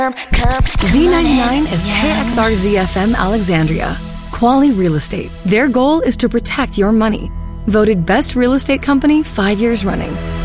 Z99 is KXR ZFM Alexandria. Quali Real Estate. Their goal is to protect your money. Voted Best Real Estate Company 5 years running.